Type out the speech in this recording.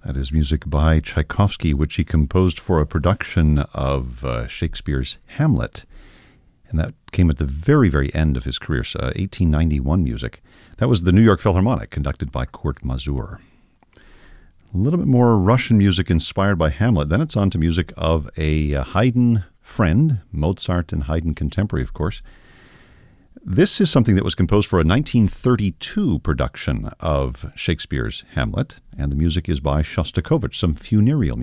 That is music by Tchaikovsky, which he composed for a production of Shakespeare's Hamlet. And that came at the very, very end of his career, 1891 music. That was the New York Philharmonic, conducted by Kurt Masur. A little bit more Russian music inspired by Hamlet. Then it's on to music of a Haydn friend, Mozart and Haydn contemporary, of course. This is something that was composed for a 1932 production of Shakespeare's Hamlet, and the music is by Shostakovich, some funereal music.